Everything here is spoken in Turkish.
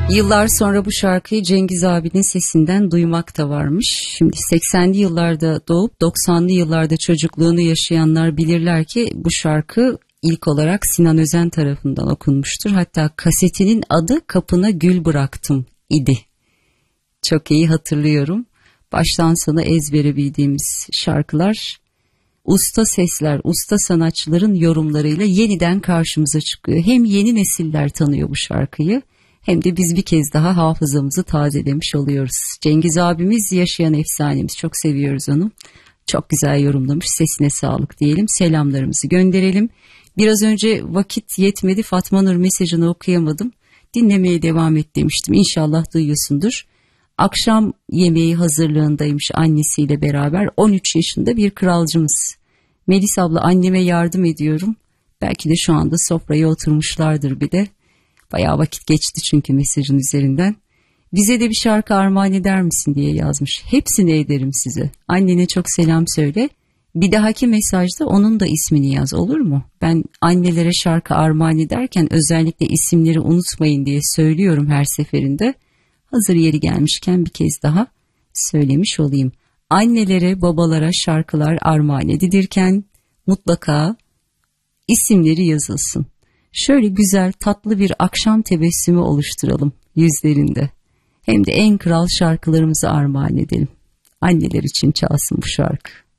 Yıllar sonra bu şarkıyı Cengiz abinin sesinden duymak da varmış. Şimdi 80'li yıllarda doğup 90'lı yıllarda çocukluğunu yaşayanlar bilirler ki bu şarkı ilk olarak Sinan Özen tarafından okunmuştur. Hatta kasetinin adı Kapına Gül Bıraktım idi. Çok iyi hatırlıyorum. Baştan sona ezbere bildiğimiz şarkılar, usta sesler, usta sanatçıların yorumlarıyla yeniden karşımıza çıkıyor. Hem yeni nesiller tanıyor bu şarkıyı, hem de biz bir kez daha hafızamızı tazelemiş oluyoruz. Cengiz abimiz yaşayan efsanemiz, çok seviyoruz onu. Çok güzel yorumlamış, sesine sağlık diyelim, selamlarımızı gönderelim. Biraz önce vakit yetmedi, Fatma Nur mesajını okuyamadım. Dinlemeye devam et demiştim, İnşallah duyuyorsundur. Akşam yemeği hazırlığındaymış annesiyle beraber, 13 yaşında bir kralcımız. Melis abla, anneme yardım ediyorum. Belki de şu anda sofraya oturmuşlardır bir de. Bayağı vakit geçti çünkü mesajın üzerinden. Bize de bir şarkı armağan eder misin diye yazmış. Hepsini ederim size. Annene çok selam söyle. Bir dahaki mesajda onun da ismini yaz, olur mu? Ben annelere şarkı armağan ederken özellikle isimleri unutmayın diye söylüyorum her seferinde. Hazır yeri gelmişken bir kez daha söylemiş olayım. Annelere, babalara şarkılar armağan edilirken mutlaka isimleri yazılsın. Şöyle güzel, tatlı bir akşam tebessümü oluşturalım yüzlerinde. Hem de en kral şarkılarımızı armağan edelim. Anneler için çalsın bu şarkı.